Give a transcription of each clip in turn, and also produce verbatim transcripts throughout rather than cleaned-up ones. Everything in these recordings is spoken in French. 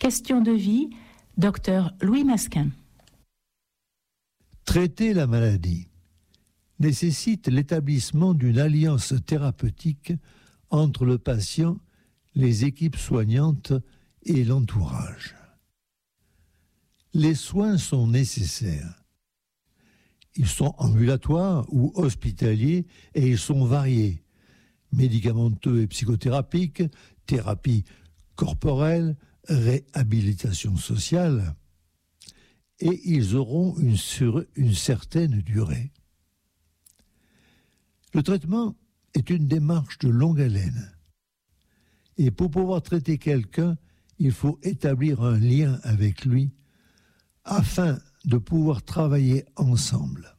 Question de vie, docteur Louis Masquin. Traiter la maladie nécessite l'établissement d'une alliance thérapeutique entre le patient, les équipes soignantes et l'entourage. Les soins sont nécessaires. Ils sont ambulatoires ou hospitaliers et ils sont variés. Médicamenteux et psychothérapiques, thérapie corporelle, réhabilitation sociale. Et ils auront une, sur une certaine durée. Le traitement est une démarche de longue haleine. Et pour pouvoir traiter quelqu'un, il faut établir un lien avec lui afin de pouvoir travailler ensemble.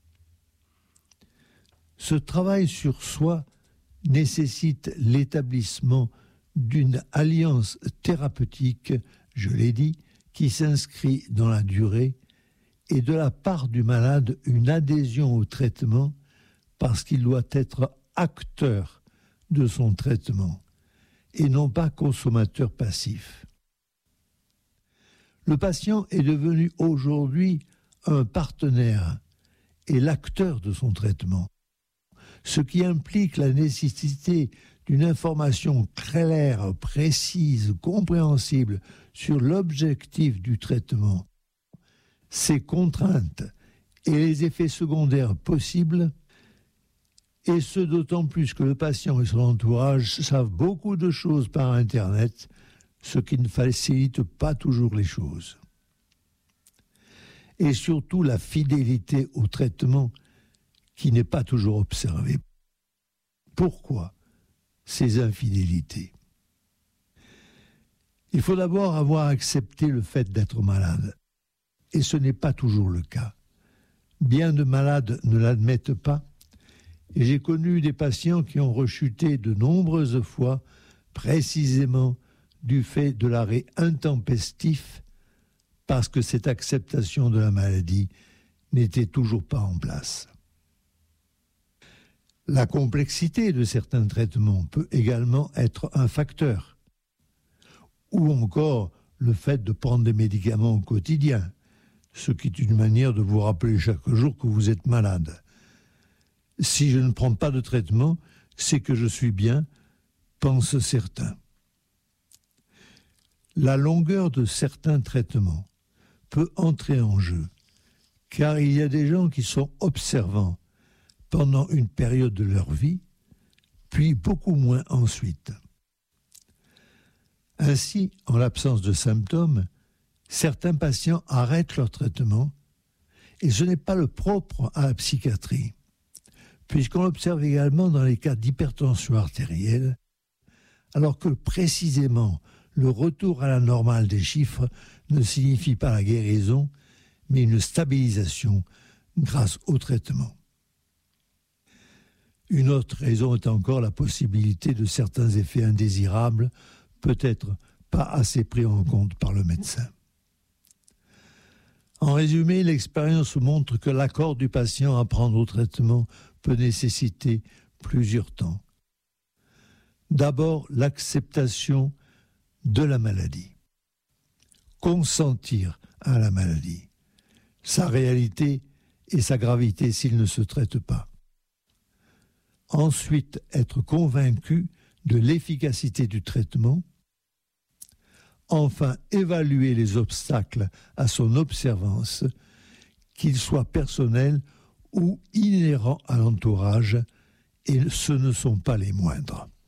Ce travail sur soi nécessite l'établissement d'une alliance thérapeutique, je l'ai dit, qui s'inscrit dans la durée et de la part du malade une adhésion au traitement parce qu'il doit être acteur de son traitement et non pas consommateur passif. Le patient est devenu aujourd'hui un partenaire et l'acteur de son traitement, ce qui implique la nécessité d'une information claire, précise, compréhensible sur l'objectif du traitement, ses contraintes et les effets secondaires possibles, et ce d'autant plus que le patient et son entourage savent beaucoup de choses par Internet, ce qui ne facilite pas toujours les choses. Et surtout la fidélité au traitement qui n'est pas toujours observée. Pourquoi ces infidélités ? Il faut d'abord avoir accepté le fait d'être malade. Et ce n'est pas toujours le cas. Bien de malades ne l'admettent pas. Et j'ai connu des patients qui ont rechuté de nombreuses fois, précisément du fait de l'arrêt intempestif, parce que cette acceptation de la maladie n'était toujours pas en place. La complexité de certains traitements peut également être un facteur, ou encore le fait de prendre des médicaments au quotidien, ce qui est une manière de vous rappeler chaque jour que vous êtes malade. Si je ne prends pas de traitement, c'est que je suis bien, pensent certains. La longueur de certains traitements peut entrer en jeu, car il y a des gens qui sont observants pendant une période de leur vie, puis beaucoup moins ensuite. Ainsi, en l'absence de symptômes, certains patients arrêtent leur traitement, et ce n'est pas le propre à la psychiatrie, puisqu'on l'observe également dans les cas d'hypertension artérielle, alors que précisément le retour à la normale des chiffres ne signifie pas la guérison, mais une stabilisation grâce au traitement. Une autre raison est encore la possibilité de certains effets indésirables, peut-être pas assez pris en compte par le médecin. En résumé, l'expérience montre que l'accord du patient à prendre au traitement peut nécessiter plusieurs temps. D'abord, l'acceptation de la maladie. Consentir à la maladie. Sa réalité et sa gravité s'il ne se traite pas. Ensuite, être convaincu de l'efficacité du traitement. Enfin, évaluer les obstacles à son observance, qu'ils soient personnels ou inhérents à l'entourage, et ce ne sont pas les moindres.